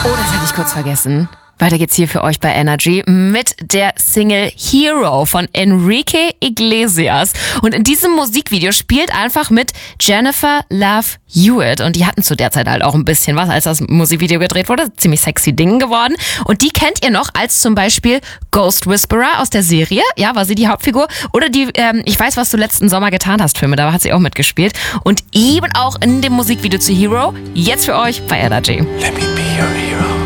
Oh, das hatte ich kurz vergessen. Weiter geht's hier für euch bei Energy mit der Single Hero von Enrique Iglesias. Und in diesem Musikvideo spielt einfach mit Jennifer Love Hewitt. Und die hatten zu der Zeit halt auch ein bisschen was, als das Musikvideo gedreht wurde. Ziemlich sexy Ding geworden. Und die kennt ihr noch als zum Beispiel Ghost Whisperer aus der Serie. Ja, war sie die Hauptfigur. Oder die Ich weiß, was du letzten Sommer getan hast Filme. Da hat sie auch mitgespielt. Und eben auch in dem Musikvideo zu Hero. Jetzt für euch bei Energy. Let me be your hero.